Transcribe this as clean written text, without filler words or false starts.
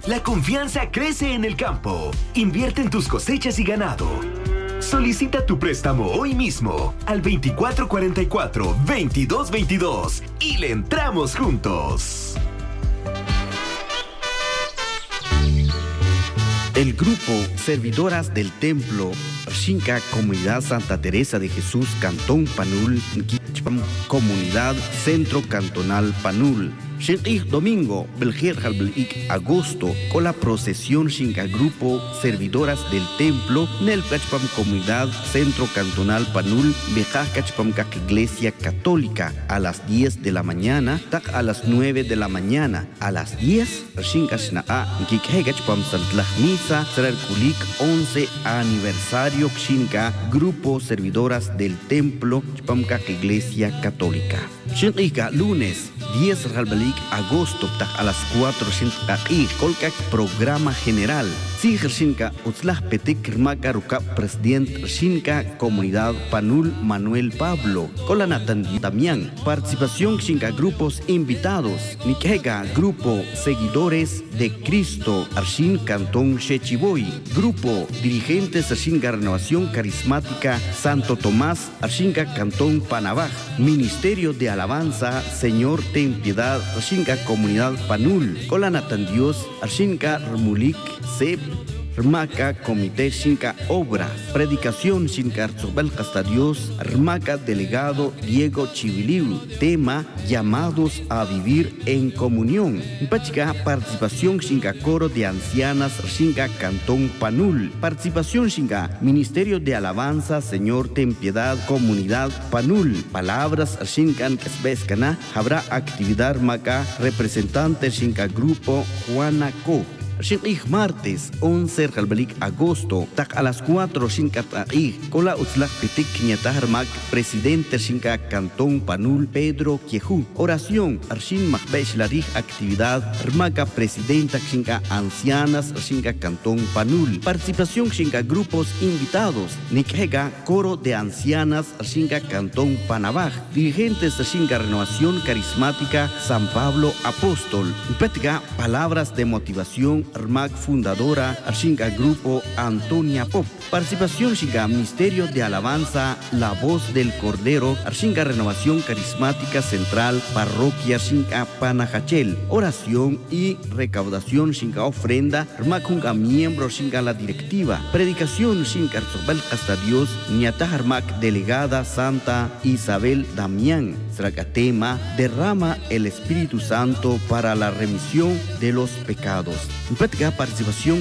La confianza crece en el campo. Invierte en tus cosechas y ganado. Solicita tu préstamo hoy mismo al 2444-2222 y le entramos juntos. El grupo Servidoras del Templo Xinca Comunidad Santa Teresa de Jesús Cantón Panul, Comunidad Centro Cantonal Panul. Domingo, Belger agosto, con la procesión Xinca Grupo Servidoras del Templo, Nel Cachpam Comunidad Centro Cantonal Panul, Bejaj Cachpam Iglesia Católica, a las 10 de la mañana, tak a las 9 de la mañana, a las 10, Xinca Xnaa, Kikhe Cachpam Santlah Misa, Serar Kulik, 11 aniversario Xinca Grupo Servidoras del Templo, Chpamka Iglesia Católica. Xinca lunes, 10 agosto, a las 4 colca programa general. Siger Xinca Utzlah Petik Rmaka Ruka Presidente Xinca Comunidad Panul Manuel Pablo. Colanatan Damián. Participación Xinca grupos invitados. Nikega Grupo Seguidores de Cristo Arxin Cantón Chechiboy. Grupo Dirigentes Arxinca Renovación Carismática Santo Tomás Arxinca Cantón Panabaj. Ministerio de Alabanza Señor Ten Piedad Arxinca Comunidad Panul. Colanatan Dios Arxinca Rmulik Seb Rmaka Comité Xinca Obra. Predicación Xinca Arzobel hasta Dios Rmaka Delegado Diego Chibiliu. Tema Llamados a vivir en comunión. Pachica Participación Xinca Coro de Ancianas Xinca Cantón Panul. Participación Xinca Ministerio de Alabanza Señor Ten Piedad Comunidad Panul. Palabras Xinca Kesbeskana. Habrá actividad Maka Representante Xinca Grupo Juana Co. Martes 11 agosto, tak a las 4 Cola Utzlach Pitik Niataharmak, Presidente Xinca Cantón Panul Pedro Quiejú. Oración Arxin Mahbesh Larij actividad Rmaka Presidenta Xinca Ancianas Xinca Cantón Panul. Participación Xinca grupos invitados. Nikhega Coro de Ancianas Xinca Cantón Panabaj. Dirigentes Xinca Renovación Carismática San Pablo Apóstol. Pética Palabras de motivación Rmac fundadora Xinca Grupo Antonia Pop. Participación Xinca Ministerio de Alabanza La Voz del Cordero Xinca Renovación Carismática Central Parroquia Xinca Panajachel. Oración y recaudación Xinca ofrenda Rmac Junga miembro Xinca la directiva. Predicación Xinca Arzobel hasta Dios Niatah Rmac Delegada Santa Isabel Damián. Tema derrama el Espíritu Santo para la remisión de los pecados. Participación